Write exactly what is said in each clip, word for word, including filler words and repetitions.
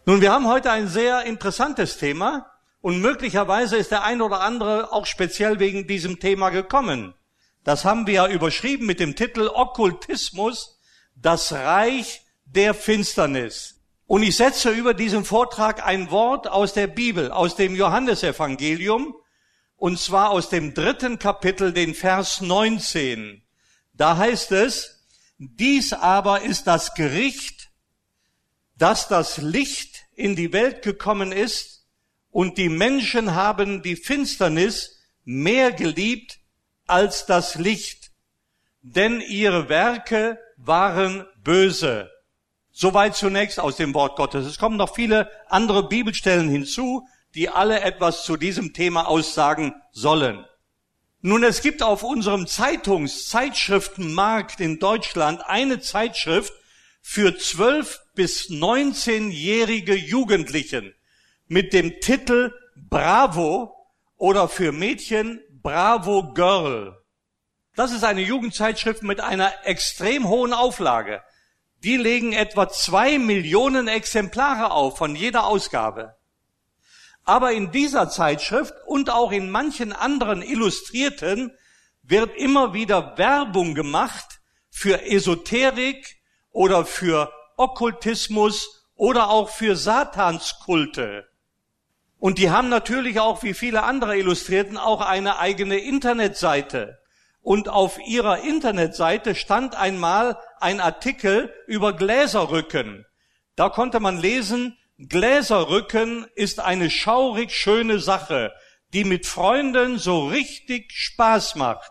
Nun, wir haben heute ein sehr interessantes Thema und möglicherweise ist der ein oder andere auch speziell wegen diesem Thema gekommen. Das haben wir ja überschrieben mit dem Titel Okkultismus, das Reich der Finsternis. Und ich setze über diesem Vortrag ein Wort aus der Bibel, aus dem Johannesevangelium, und zwar aus dem dritten Kapitel, den Vers neunzehn. Da heißt es: Dies aber ist das Gericht, dass das Licht in die Welt gekommen ist, und die Menschen haben die Finsternis mehr geliebt als das Licht, denn ihre Werke waren böse. Soweit zunächst aus dem Wort Gottes. Es kommen noch viele andere Bibelstellen hinzu, die alle etwas zu diesem Thema aussagen sollen. Nun, es gibt auf unserem Zeitungs-Zeitschriftenmarkt in Deutschland eine Zeitschrift für zwölf- bis neunzehnjährige Jugendlichen mit dem Titel Bravo oder für Mädchen Bravo Girl. Das ist eine Jugendzeitschrift mit einer extrem hohen Auflage. Die legen etwa zwei Millionen Exemplare auf von jeder Ausgabe. Aber in dieser Zeitschrift und auch in manchen anderen Illustrierten wird immer wieder Werbung gemacht für Esoterik oder für Okkultismus oder auch für Satanskulte. Und die haben natürlich auch, wie viele andere Illustrierten, auch eine eigene Internetseite. Und auf ihrer Internetseite stand einmal ein Artikel über Gläserrücken. Da konnte man lesen: Gläserrücken ist eine schaurig schöne Sache, die mit Freunden so richtig Spaß macht.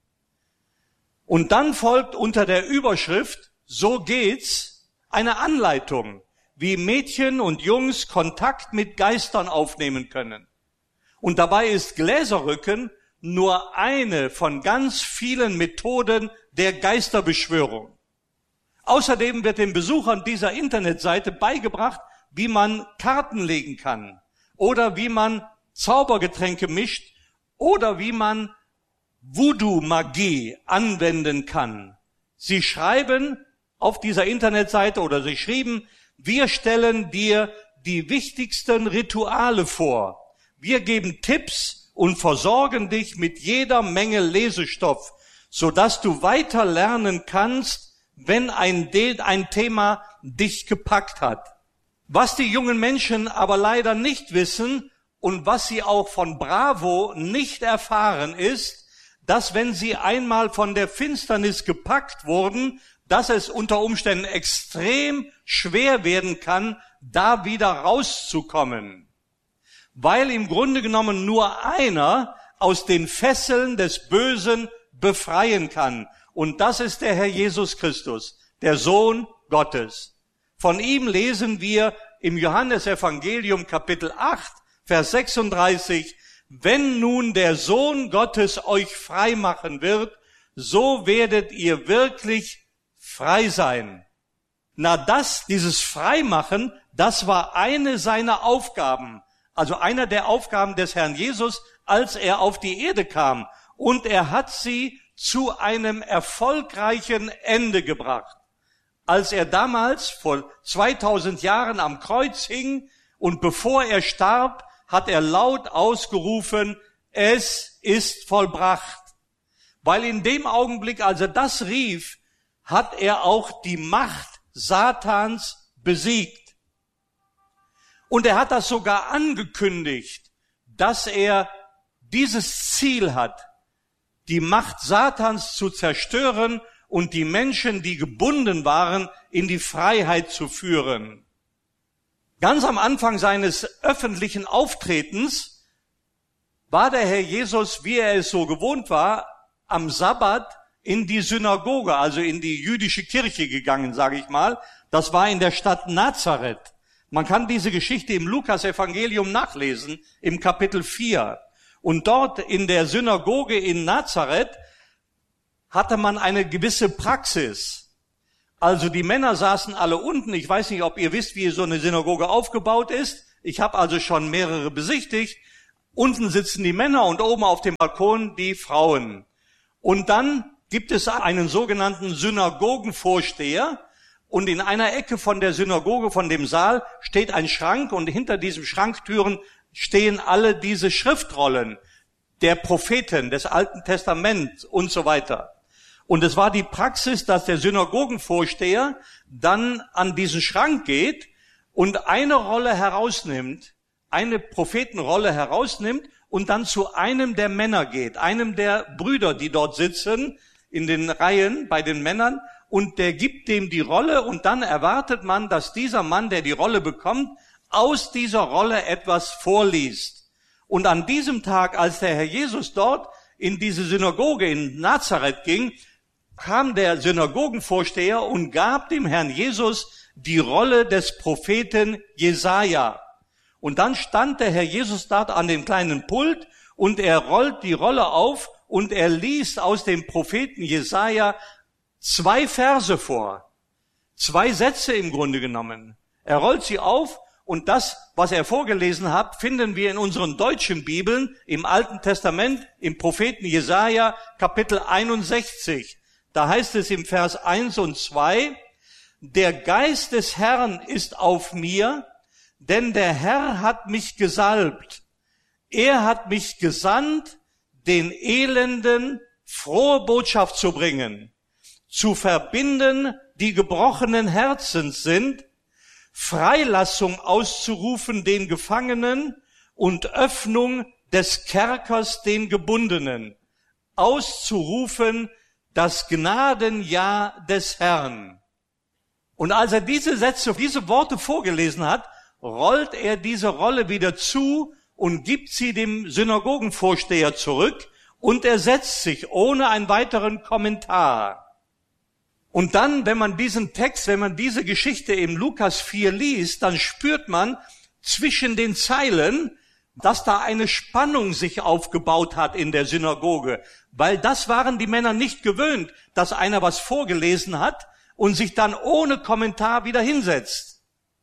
Und dann folgt unter der Überschrift "So geht's" eine Anleitung, wie Mädchen und Jungs Kontakt mit Geistern aufnehmen können. Und dabei ist Gläserrücken nur eine von ganz vielen Methoden der Geisterbeschwörung. Außerdem wird den Besuchern dieser Internetseite beigebracht, wie man Karten legen kann oder wie man Zaubergetränke mischt oder wie man Voodoo-Magie anwenden kann. Sie schreiben auf dieser Internetseite oder sie schrieben: Wir stellen dir die wichtigsten Rituale vor. Wir geben Tipps und versorgen dich mit jeder Menge Lesestoff, sodass du weiter lernen kannst, wenn ein, ein Thema dich gepackt hat. Was die jungen Menschen aber leider nicht wissen und was sie auch von Bravo nicht erfahren, ist, dass wenn sie einmal von der Finsternis gepackt wurden, dass es unter Umständen extrem schwer werden kann, da wieder rauszukommen. Weil im Grunde genommen nur einer aus den Fesseln des Bösen befreien kann. Und das ist der Herr Jesus Christus, der Sohn Gottes. Von ihm lesen wir im Johannesevangelium Kapitel acht, Vers sechsunddreißig: Wenn nun der Sohn Gottes euch frei machen wird, so werdet ihr wirklich frei sein. Na, das, dieses Freimachen, das war eine seiner Aufgaben. Also einer der Aufgaben des Herrn Jesus, als er auf die Erde kam. Und er hat sie zu einem erfolgreichen Ende gebracht. Als er damals vor zweitausend Jahren am Kreuz hing und bevor er starb, hat er laut ausgerufen: Es ist vollbracht. Weil in dem Augenblick, als er das rief, hat er auch die Macht Satans besiegt. Und er hat das sogar angekündigt, dass er dieses Ziel hat, die Macht Satans zu zerstören und die Menschen, die gebunden waren, in die Freiheit zu führen. Ganz am Anfang seines öffentlichen Auftretens war der Herr Jesus, wie er es so gewohnt war, am Sabbat in die Synagoge, also in die jüdische Kirche gegangen, sage ich mal. Das war in der Stadt Nazareth. Man kann diese Geschichte im Lukas-Evangelium nachlesen, im Kapitel vier. Und dort in der Synagoge in Nazareth hatte man eine gewisse Praxis. Also die Männer saßen alle unten. Ich weiß nicht, ob ihr wisst, wie so eine Synagoge aufgebaut ist. Ich habe also schon mehrere besichtigt. Unten sitzen die Männer und oben auf dem Balkon die Frauen. Und dann gibt es einen sogenannten Synagogenvorsteher und in einer Ecke von der Synagoge, von dem Saal, steht ein Schrank und hinter diesem Schranktüren stehen alle diese Schriftrollen der Propheten, des Alten Testaments und so weiter. Und es war die Praxis, dass der Synagogenvorsteher dann an diesen Schrank geht und eine Rolle herausnimmt, eine Prophetenrolle herausnimmt und dann zu einem der Männer geht, einem der Brüder, die dort sitzen, in den Reihen bei den Männern, und der gibt dem die Rolle und dann erwartet man, dass dieser Mann, der die Rolle bekommt, aus dieser Rolle etwas vorliest. Und an diesem Tag, als der Herr Jesus dort in diese Synagoge in Nazareth ging, kam der Synagogenvorsteher und gab dem Herrn Jesus die Rolle des Propheten Jesaja. Und dann stand der Herr Jesus dort an dem kleinen Pult und er rollt die Rolle auf und er liest aus dem Propheten Jesaja zwei Verse vor. Zwei Sätze im Grunde genommen. Er rollt sie auf und das, was er vorgelesen hat, finden wir in unseren deutschen Bibeln im Alten Testament, im Propheten Jesaja, Kapitel einundsechzig. Da heißt es im Vers eins und zwei, der Geist des Herrn ist auf mir, denn der Herr hat mich gesalbt. Er hat mich gesandt, den Elenden frohe Botschaft zu bringen, zu verbinden, die gebrochenen Herzens sind, Freilassung auszurufen den Gefangenen und Öffnung des Kerkers den Gebundenen, auszurufen das Gnadenjahr des Herrn. Und als er diese Sätze, diese Worte vorgelesen hat, rollt er diese Rolle wieder zu und gibt sie dem Synagogenvorsteher zurück und er setzt sich ohne einen weiteren Kommentar. Und dann, wenn man diesen Text, wenn man diese Geschichte im Lukas vier liest, dann spürt man zwischen den Zeilen, dass da eine Spannung sich aufgebaut hat in der Synagoge, weil das waren die Männer nicht gewöhnt, dass einer was vorgelesen hat und sich dann ohne Kommentar wieder hinsetzt.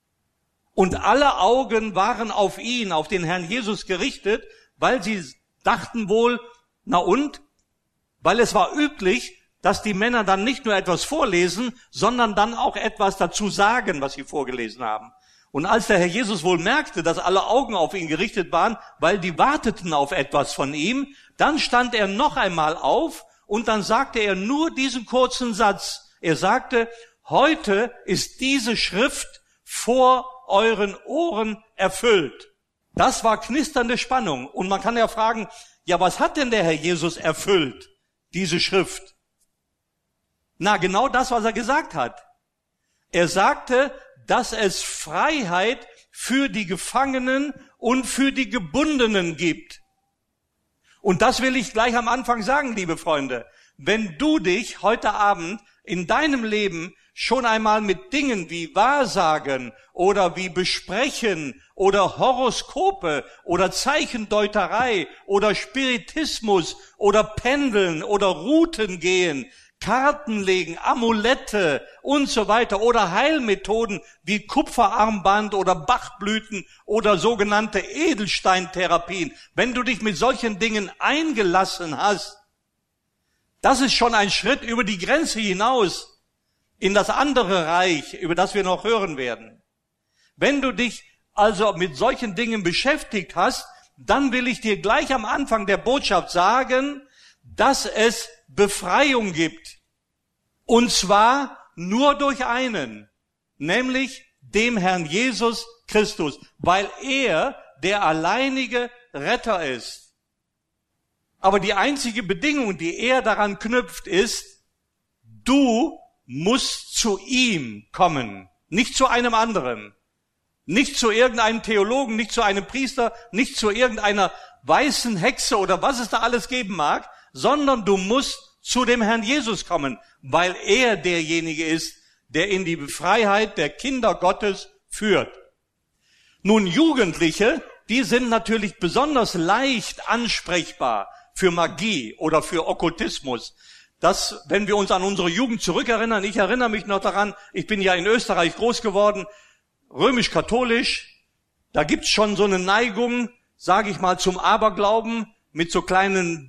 Und alle Augen waren auf ihn, auf den Herrn Jesus gerichtet, weil sie dachten wohl, na und? Weil es war üblich, dass die Männer dann nicht nur etwas vorlesen, sondern dann auch etwas dazu sagen, was sie vorgelesen haben. Und als der Herr Jesus wohl merkte, dass alle Augen auf ihn gerichtet waren, weil die warteten auf etwas von ihm, dann stand er noch einmal auf und dann sagte er nur diesen kurzen Satz. Er sagte, heute ist diese Schrift vor euren Ohren erfüllt. Das war knisternde Spannung. Und man kann ja fragen, ja, was hat denn der Herr Jesus erfüllt, diese Schrift? Na, genau das, was er gesagt hat. Er sagte, dass es Freiheit für die Gefangenen und für die Gebundenen gibt. Und das will ich gleich am Anfang sagen, liebe Freunde. Wenn du dich heute Abend in deinem Leben schon einmal mit Dingen wie Wahrsagen oder wie Besprechen oder Horoskope oder Zeichendeuterei oder Spiritismus oder Pendeln oder Routen gehen, Karten legen, Amulette und so weiter oder Heilmethoden wie Kupferarmband oder Bachblüten oder sogenannte Edelsteintherapien. Wenn du dich mit solchen Dingen eingelassen hast, das ist schon ein Schritt über die Grenze hinaus in das andere Reich, über das wir noch hören werden. Wenn du dich also mit solchen Dingen beschäftigt hast, dann will ich dir gleich am Anfang der Botschaft sagen, dass es Befreiung gibt. Und zwar nur durch einen, nämlich dem Herrn Jesus Christus, weil er der alleinige Retter ist. Aber die einzige Bedingung, die er daran knüpft, ist, du musst zu ihm kommen, nicht zu einem anderen, nicht zu irgendeinem Theologen, nicht zu einem Priester, nicht zu irgendeiner weißen Hexe oder was es da alles geben mag, sondern du musst zu dem Herrn Jesus kommen, weil er derjenige ist, der in die Freiheit der Kinder Gottes führt. Nun, Jugendliche, die sind natürlich besonders leicht ansprechbar für Magie oder für Okkultismus. Das, wenn wir uns an unsere Jugend zurückerinnern, ich erinnere mich noch daran, ich bin ja in Österreich groß geworden, römisch-katholisch, da gibt's schon so eine Neigung, sage ich mal, zum Aberglauben mit so kleinen